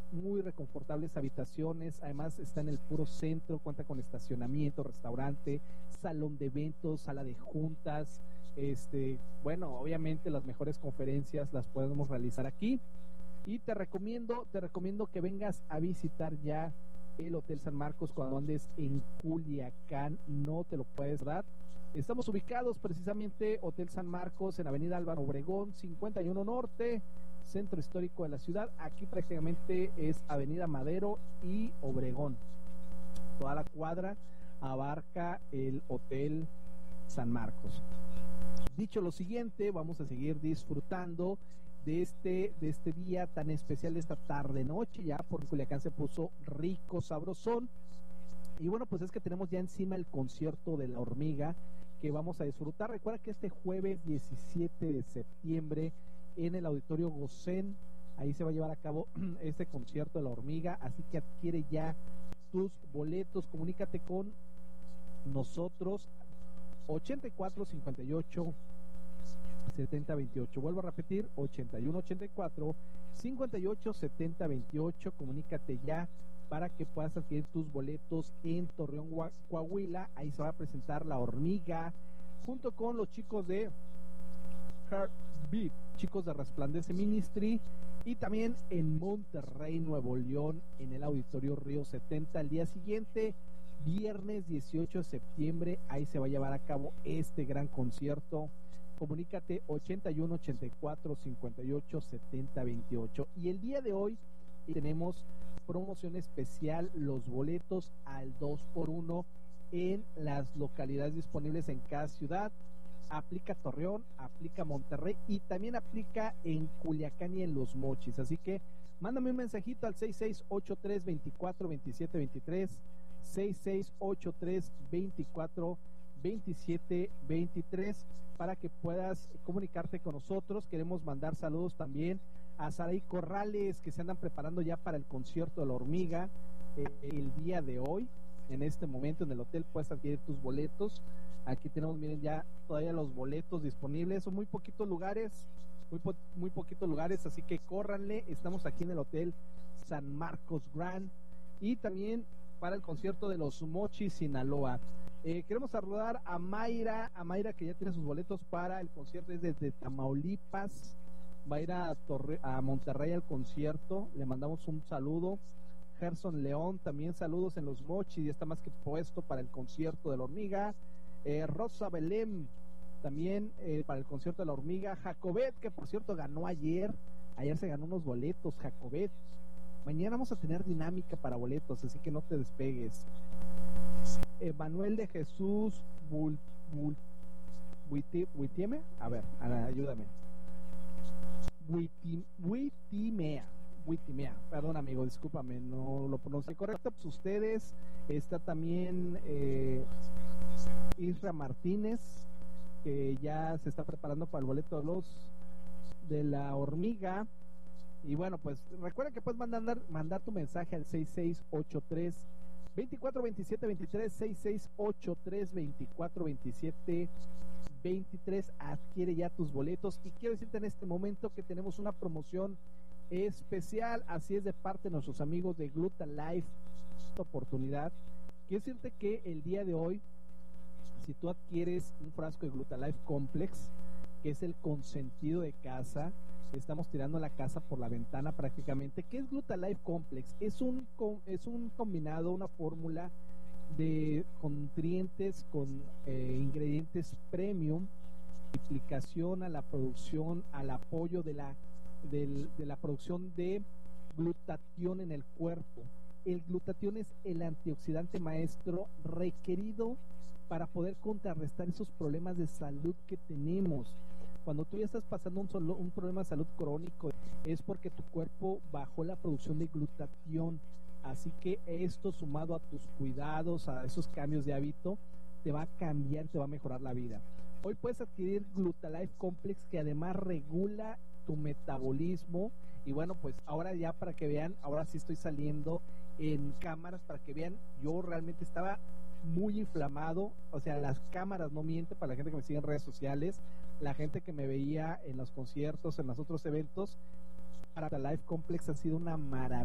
muy reconfortables habitaciones, además está en el puro centro, cuenta con estacionamiento, restaurante, salón de eventos, sala de juntas, bueno, obviamente las mejores conferencias las podemos realizar aquí. Y te recomiendo que vengas a visitar ya el Hotel San Marcos cuando andes en Culiacán, no te lo puedes dar. Estamos ubicados precisamente Hotel San Marcos en Avenida Álvaro Obregón, 51 Norte, centro histórico de la ciudad. Aquí prácticamente es Avenida Madero y Obregón. Toda la cuadra abarca el Hotel San Marcos. Dicho lo siguiente, vamos a seguir disfrutando de este día tan especial, de esta tarde noche, ya porque Culiacán se puso rico, sabrosón. Y bueno, pues es que tenemos ya encima el concierto de La Hormiga que vamos a disfrutar. Recuerda que este jueves 17 de septiembre en el Auditorio Gosén, ahí se va a llevar a cabo este concierto de La Hormiga, así que adquiere ya tus boletos, comunícate con nosotros 84 58 70 28. Vuelvo a repetir, 81 84 58 70 28. Comunícate ya para que puedas adquirir tus boletos en Torreón, Coahuila. Ahí se va a presentar La Hormiga junto con los chicos de Heartbeat, chicos de Resplandece Ministry, y también en Monterrey, Nuevo León, en el Auditorio Río 70. El día siguiente, viernes 18 de septiembre, ahí se va a llevar a cabo este gran concierto. Comunícate 81 84 58 70 28. Y el día de hoy tenemos promoción especial, los boletos al 2x1 en las localidades disponibles en cada ciudad. Aplica Torreón, aplica Monterrey y también aplica en Culiacán y en Los Mochis. Así que mándame un mensajito al 6683 24 27 23, 6683 24 27 23, para que puedas comunicarte con nosotros. Queremos mandar saludos también a Saraí Corrales, que se andan preparando ya para el concierto de La Hormiga el día de hoy. En este momento en el hotel puedes adquirir tus boletos. Aquí tenemos, miren, ya todavía los boletos disponibles. Son muy poquitos lugares, muy poquitos lugares, así que córranle. Estamos aquí en el Hotel San Marcos Grand, y también para el concierto de Los Mochis, Sinaloa. Queremos saludar a Mayra, que ya tiene sus boletos para el concierto, es desde Tamaulipas. Va a ir a Monterrey al concierto. Le mandamos un saludo. Gerson León, también saludos en Los Mochis, y está más que puesto para el concierto de La Hormiga. Rosa Belém, también para el concierto de La Hormiga. Jacobet, que por cierto ganó ayer se ganó unos boletos, Jacobet. Mañana vamos a tener dinámica para boletos, así que no te despegues. Manuel de Jesús Huitime, a ver, ayúdame. Huitimea, perdón amigo, discúlpame, no lo pronuncié correcto. Pues ustedes, está también Isra Martínez, que ya se está preparando para el boleto de La Hormiga. Y bueno, pues recuerda que puedes mandar tu mensaje al 6683 24 27 23, 6683 24 27 23. Adquiere ya tus boletos. Y quiero decirte en este momento que tenemos una promoción especial, así es, de parte de nuestros amigos de Gluta Life. Esta oportunidad, quiero decirte que el día de hoy, si tú adquieres un frasco de Gluta Life Complex, que es el consentido de casa, estamos tirando la casa por la ventana prácticamente. ¿Qué es Gluta Life Complex? Es un combinado, una fórmula con nutrientes, con ingredientes premium, aplicación a la producción, al apoyo de la producción de glutatión en el cuerpo. El glutatión es el antioxidante maestro requerido para poder contrarrestar esos problemas de salud que tenemos. Cuando tú ya estás pasando un problema de salud crónico, es porque tu cuerpo bajó la producción de glutatión. Así que esto, sumado a tus cuidados, a esos cambios de hábito, te va a cambiar, te va a mejorar la vida. Hoy puedes adquirir Gluta Life Complex, que además regula tu metabolismo. Y bueno, pues ahora ya, para que vean, ahora sí estoy saliendo en cámaras para que vean. Yo realmente estaba muy inflamado, o sea, las cámaras no mienten, para la gente que me sigue en redes sociales, la gente que me veía en los conciertos, en los otros eventos. Para Life Complex ha sido una maravilla.